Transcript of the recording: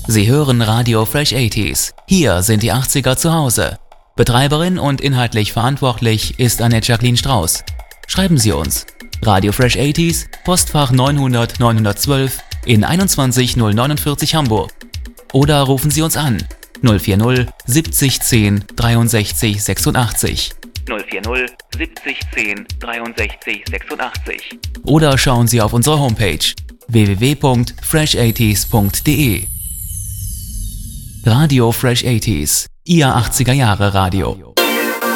Sie hören Radio Fresh 80s. Hier sind die 80er zu Hause. Betreiberin und inhaltlich verantwortlich ist Annette Jacqueline Strauß. Schreiben Sie uns. Radio Fresh 80s, Postfach 900 912 in 21049 Hamburg. Oder rufen Sie uns an 040 70 10 63 86. 040 70 10 63 86. Oder schauen Sie auf unsere Homepage www.fresh80s.de. Radio Fresh 80s, Ihr 80er Jahre Radio.